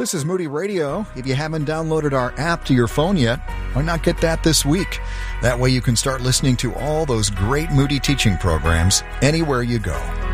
This is Moody Radio. If you haven't downloaded our app to your phone yet, why not get that this week? That way you can start listening to all those great Moody teaching programs anywhere you go.